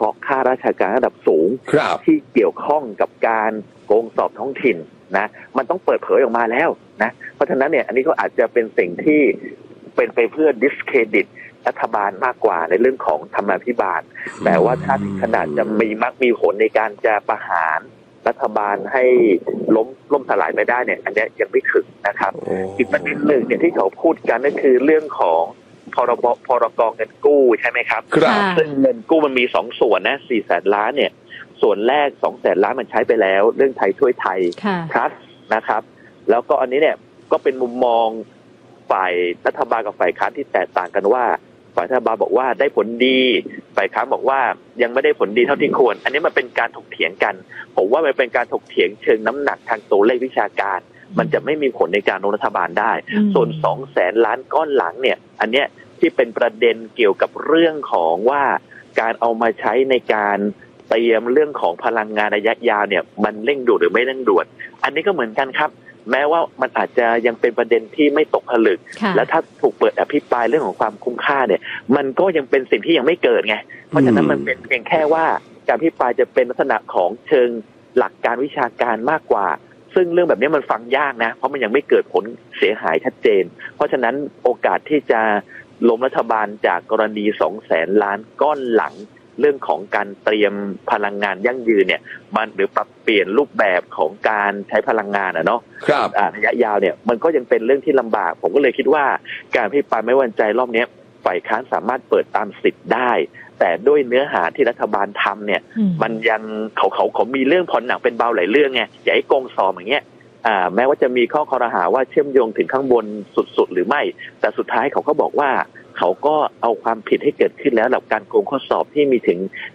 พาะข้าราชการระดับสูงที่เกี่ยวข้องกับการโกงสอบท้องถิ่นนะมันต้องเปิดเผยออกมาแล้วนะเพราะฉะนั้นเนี่ยอันนี้ก็อาจจะเป็นสิ่งที่เป็นไปเพื่อ discredit รัฐบาลมากกว่าในเรื่องของธรรมาภิบาลแต่ว่าถ้าถึงขนาดจะมีผลในการจะประหารรัฐบาลให้ล้มสลายไปได้เนี่ยอันนี้ยังไม่ถึงนะครับอีกประเด็นหนึ่งเนี่ยที่เขาพูดกันก็คือเรื่องของพรก.เงินกู้ใช่ไหมครับซึ่งเงินกู้มันมี2ส่วนนะ400,000 ล้านเนี่ยส่วนแรก200,000 ล้านมันใช้ไปแล้วเรื่องไทยช่วยไทยครับนะครับแล้วก็อันนี้เนี่ยก็เป็นมุมมองฝ่ายรัฐบาลกับฝ่ายค้านที่แตกต่างกันว่าฝ่ายรัฐบาลบอกว่าได้ผลดีฝ่ายค้านบอกว่ายังไม่ได้ผลดีเท่าที่ควรอันนี้มันเป็นการถกเถียงกันผมว่ามันเป็นการถกเถียงเชิงน้ำหนักทางตัวเลขวิชาการมันจะไม่มีผลในการลงรัฐบาลได้ส่วน200,000 ล้านก้อนหลังเนี่ยอันเนี้ยที่เป็นประเด็นเกี่ยวกับเรื่องของว่าการเอามาใช้ในการเตรียมเรื่องของพลังงานระยะยาวเนี่ยมันเร่งด่วนหรือไม่เร่งด่วนอันนี้ก็เหมือนกันครับแม้ว่ามันอาจจะยังเป็นประเด็นที่ไม่ตกผลึกและถ้าถูกเปิดอภิปรายเรื่องของความคุ้มค่าเนี่ยมันก็ยังเป็นสิ่งที่ยังไม่เกิดไงเพราะฉะนั้นมันเป็นเพียงแค่ว่าการอภิปรายจะเป็นลักษณะของเชิงหลักการวิชาการมากกว่าซึ่งเรื่องแบบนี้มันฟังยากนะเพราะมันยังไม่เกิดผลเสียหายชัดเจนเพราะฉะนั้นโอกาสที่จะล้มรัฐบาลจากกรณี200,000 ล้านก้อนหลังเรื่องของการเตรียมพลังงานยั่งยืนเนี่ยมันหรือปรับเปลี่ยนรูปแบบของการใช้พลังงานเนาะระยะยาวเนี่ยมันก็ยังเป็นเรื่องที่ลำบากผมก็เลยคิดว่าการพิพากษาไม่ไว้วางใจรอบนี้ฝ่ายค้านสามารถเปิดตามสิทธิ์ได้แต่ด้วยเนื้อหาที่รัฐบาลทำเนี่ยมันยังเขามีเรื่องผ่อนหนักเป็นเบาหลายเรื่องไงอย่าให้โกงสอบอย่างเงี้ยแม้ว่าจะมีข้อคอรหาว่าเชื่อมโยงถึงข้างบนสุดๆหรือไม่แต่สุดท้ายเขาก็บอกว่าเขาก็เอาความผิดให้เกิดขึ้นแล้วกับการโกงข้อสอบที่มีถึง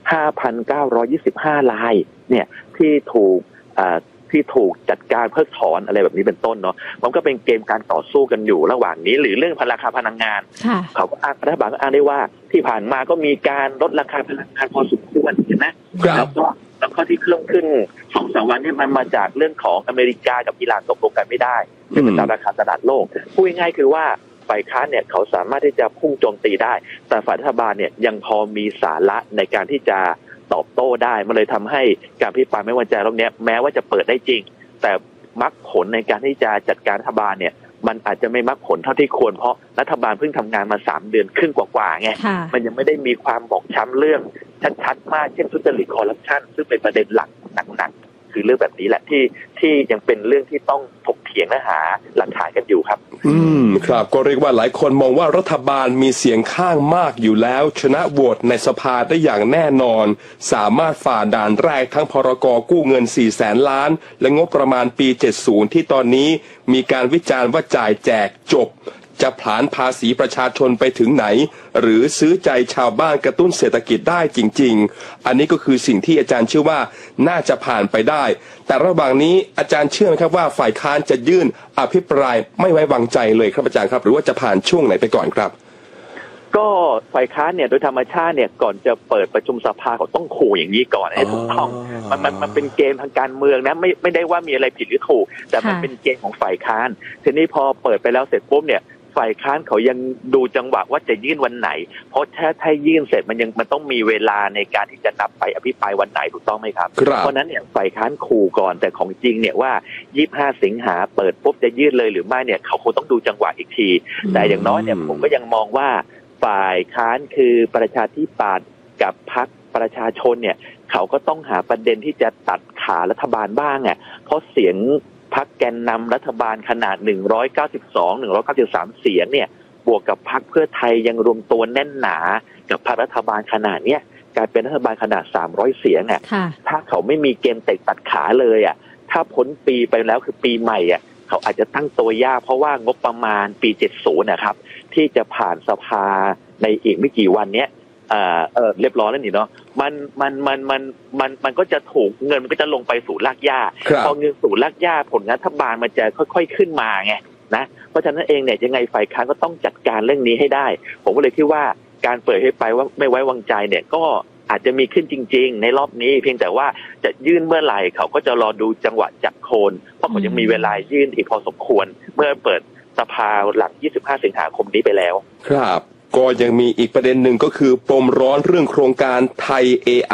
5,925 รายเนี่ยที่ถูกจัดการเพิกถอนอะไรแบบนี้เป็นต้นเนาะมันก็เป็นเกมการต่อสู้กันอยู่ระหว่างนี้หรือเรื่องราคาพลังงานเขาก็อ้างรัฐบาลก็อ้างได้ว่าที่ผ่านมาก็มีการลดราคาพลังงานพอสมควรเห็นไหมแล้วก็ที่เครื่องขึ้น 2-3 วันนี้มันมาจากเรื่องของอเมริกากับอิหร่านตกลงกันไม่ได้เป็นตามราคาตลาดโลกพูดง่ายๆคือว่าฝ่ายค้านเนี่ยเขาสามารถที่จะพุ่งโจมตีได้แต่ฝ่ายรัฐบาลเนี่ยยังพอมีสาระในการที่จะตอบโต้ได้มันเลยทำให้การพิพากษาไม่ไว้วางใจรอบนี้แม้ว่าจะเปิดได้จริงแต่มรรคผลในการที่จะจัดการรัฐบาลเนี่ยมันอาจจะไม่มรรคผลเท่าที่ควรเพราะรัฐบาลเพิ่งทำงานมา3 เดือนครึ่งกว่าๆไงมันยังไม่ได้มีความบอบช้ำเรื่องชัดๆมากเช่นทุจริตคอร์รัปชันซึ่งเป็นประเด็นหลักหนักๆคือเรื่องแบบนี้แหละที่ยังเป็นเรื่องที่ต้องถกเถียงและหาหลักฐานกันอยู่ครับครับก็เรียกว่าหลายคนมองว่ารัฐบาลมีเสียงข้างมากอยู่แล้วชนะโหวตในสภาได้อย่างแน่นอนสามารถฝ่าด่านแรกทั้งพรก.กู้เงิน 400,000 ล้านและงบประมาณปี 70 ที่ตอนนี้มีการวิจารณ์ว่าจ่ายแจกจบจะผลาญภาษีประชาชนไปถึงไหนหรือซื้อใจชาวบ้านกระตุ้นเศรษฐกิจได้จริงๆอันนี้ก็คือสิ่งที่อาจารย์เชื่อว่าน่าจะผ่านไปได้แต่ระหว่างนี้อาจารย์เชื่อไหมครับว่าฝ่ายค้านจะยื่นอภิปรายไม่ไว้วางใจเลยครับอาจารย์ครับหรือว่าจะผ่านช่วงไหนไปก่อนครับก็ฝ่ายค้านเนี่ยโดยธรรมชาติเนี่ยก่อนจะเปิดประชุมสภาเขาต้องขู่อย่างนี้ก่อนให้ถูกต้องมันเป็นเกมทางการเมืองนะไม่ได้ว่ามีอะไรผิดหรือถูกแต่มันเป็นเกมของฝ่ายค้านทีนี้พอเปิดไปแล้วเสร็จปุ๊บเนี่ยฝ่ายค้านเขายังดูจังหวะว่าจะยื่นวันไหนเพราะถ้ายื่นเสร็จมันต้องมีเวลาในการที่จะนับไปอภิปรายวันไหนถูกต้องไหมครับเพราะนั้นเนี่ยฝ่ายค้านขู่ก่อนแต่ของจริงเนี่ยว่า25 สิงหาเปิดปุ๊บจะยื่นเลยหรือไม่เนี่ยเขาคงต้องดูจังหวะอีกทีแต่อย่างน้อยเนี่ยผมก็ยังมองว่าฝ่ายค้านคือประชาธิปัตย์กับพรรคประชาชนเนี่ยเขาก็ต้องหาประเด็นที่จะตัดขารัฐบาลบ้างอ่ะเพราะเสียงพรรคแกนนำรัฐบาลขนาด193 เสียงเนี่ยบวกกับพรรคเพื่อไทยยังรวมตัวแน่นหนากับพรรครัฐบาลขนาดเนี้ยกลายเป็นรัฐบาลขนาด300 เสียงอ่ะถ้าเขาไม่มีเกมเตะตัดขาเลยอ่ะถ้าพ้นปีไปแล้วคือปีใหม่อ่ะเขาอาจจะตั้งตัวยากเพราะว่างบประมาณปี70นะครับที่จะผ่านสภาในอีกไม่กี่วันเนี้ยเรียบร้อยแล้วนี่เนาะมันก็จะถูกเงินมันก็จะลงไปสู่รากหญ้าพอเงินสู่รากหญ้าผลงานรัฐบาลมันจะค่อยๆขึ้นมาไงนะเพราะฉะนั้นเองเนี่ยยังไงฝ่ายค้านก็ต้องจัดการเรื่องนี้ให้ได้ผมก็เลยคิดว่าการเปิดให้ไปว่าไม่ไว้วางใจเนี่ยก็อาจจะมีขึ้นจริงๆในรอบนี้เพียงแต่ว่าจะยื่นเมื่อไหร่เขาก็จะรอดูจังหวะจับโคนเพราะเขายังมีเวลายื่นอีกพอสมควรเมื่อเปิดสภาหลัง25 สิงหาคมนี้ไปแล้วครับก็ยังมีอีกประเด็นหนึ่งก็คือปมร้อนเรื่องโครงการไทย AI